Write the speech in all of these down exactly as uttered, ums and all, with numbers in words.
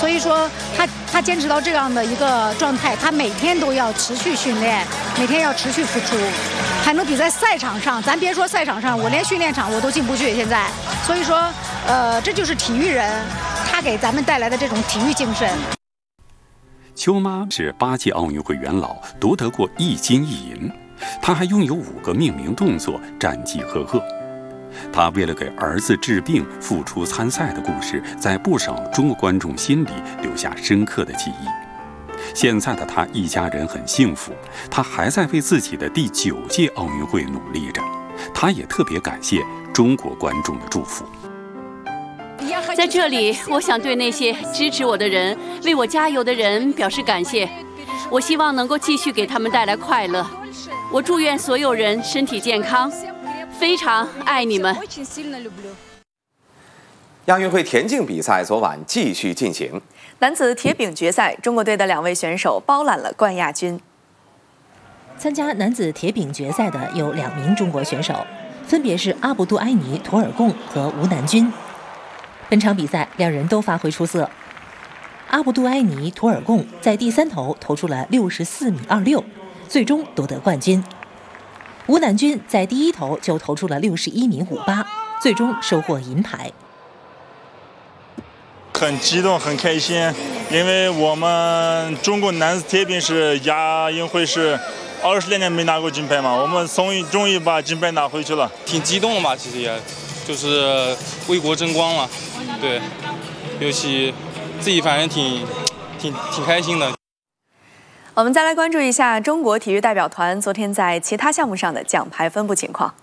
所以说他他坚持到这样的一个状态，他每天都要持续训练，每天要持续付出，才能比在赛场上，咱别说赛场上，我连训练场我都进不去现在。所以说，呃，这就是体育人他给咱们带来的这种体育精神。 邱妈是八届奥运会元老，夺得过一金一银，她还拥有五个命名动作，战绩赫赫。他为了给儿子治病复出参赛的故事，在不少中国观众心里留下深刻的记忆。现在的他一家人很幸福，他还在为自己的第九届奥运会努力着。他也特别感谢中国观众的祝福。 在这里，我想对那些支持我的人、为我加油的人表示感谢。我希望能够继续给他们带来快乐。我祝愿所有人身体健康。非常爱你们。 亚运会田径比赛昨晚继续进行， 男子铁饼决赛，中国队的两位选手包揽了冠亚军。 参加男子铁饼决赛的有两名中国选手，分别是阿卜杜埃尼·图尔贡和吴楠君。本场比赛，两人都发挥出色。阿卜杜埃尼·图尔贡在第三投投出了六十四米二六，最终夺得冠军。吴楠君在第一投就投出了六十一米五八，最终收获银牌。 很激动，很开心，因为我们中国男子铁饼是亚运会是二十来年没拿过金牌嘛，我们终于终于把金牌拿回去了， 挺激动的吧？其实也就是为国争光了，对，尤其自己反正挺挺挺开心的。 我们再来关注一下中国体育代表团昨天在其他项目上的奖牌分布情况。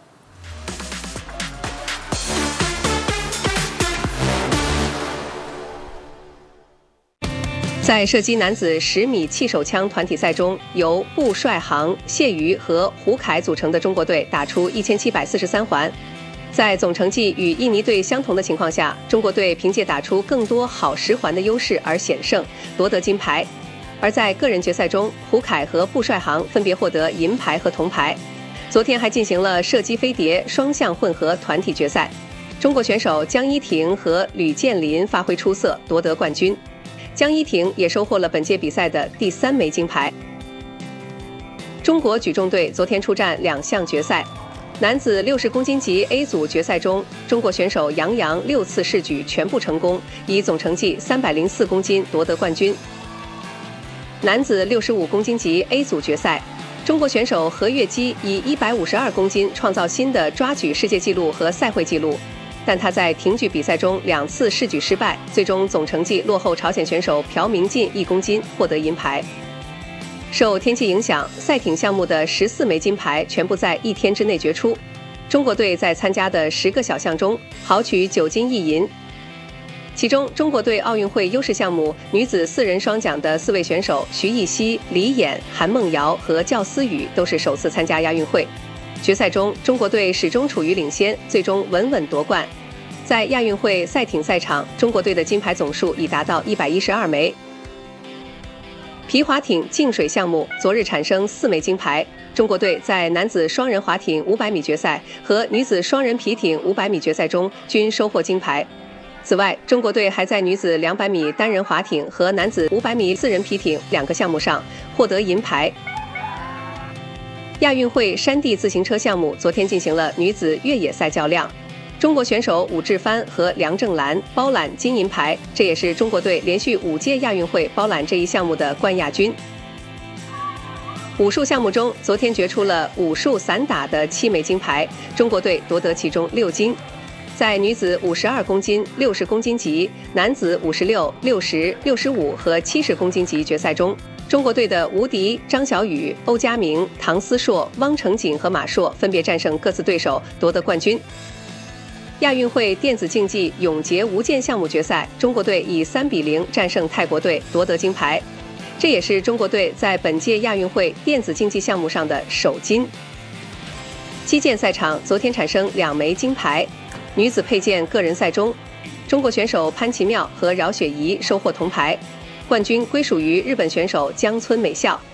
在射击男子十米气手枪团体赛中，由布帅航、谢瑜和胡凯组成的中国队打出一千七百四十三环。在总成绩与印尼队相同的情况下，中国队凭借打出更多好十环的优势而险胜，夺得金牌。而在个人决赛中，胡凯和布帅航分别获得银牌和铜牌。昨天还进行了射击飞碟双项混合团体决赛，中国选手江一婷和吕建林发挥出色，夺得冠军。江一婷也收获了本届比赛的第三枚金牌。中国举重队昨天出战两项决赛，男子六十公斤级 A 组决赛中，中国选手杨洋六次试举全部成功，以总成绩三百零四公斤夺得冠军。男子六十五公斤级 A 组决赛，中国选手何跃基以一百五十二公斤创造新的抓举世界纪录和赛会纪录，但他在挺举比赛中两次试举失败，最终总成绩落后朝鲜选手朴明进一公斤，获得银牌。受天气影响，赛艇项目的十四枚金牌全部在一天之内决出。中国队在参加的十个小项中豪取九金一银。其中，中国队奥运会优势项目女子四人双桨的四位选手徐艺希、李演、韩梦瑶和教思雨都是首次参加亚运会。决赛中，中国队始终处于领先，最终稳稳夺冠。在亚运会赛艇赛场，中国队的金牌总数已达到一百一十二枚。皮划艇净水项目昨日产生四枚金牌，中国队在男子双人划艇五百米决赛和女子双人皮艇五百米决赛中均收获金牌。此外，中国队还在女子两百米单人划艇和男子五百米四人皮艇两个项目上获得银牌。亚运会山地自行车项目昨天进行了女子越野赛较量，中国选手武志帆和梁正兰包揽金银牌，这也是中国队连续五届亚运会包揽这一项目的冠亚军。武术项目中，昨天决出了武术散打的七枚金牌，中国队夺得其中六金。在女子五十二公斤、六十公斤级、男子五十六、六十、六十五和七十公斤级决赛中，中国队的吴迪、张小雨、欧佳明、唐思硕、汪成景和马硕分别战胜各自对手，夺得冠军。亚运会电子竞技永劫无间项目决赛，中国队以三比零战胜泰国队，夺得金牌。这也是中国队在本届亚运会电子竞技项目上的首金。击剑赛场昨天产生两枚金牌。女子佩剑个人赛中，中国选手潘奇妙和饶雪怡收获铜牌，冠军归属于日本选手江村美咲。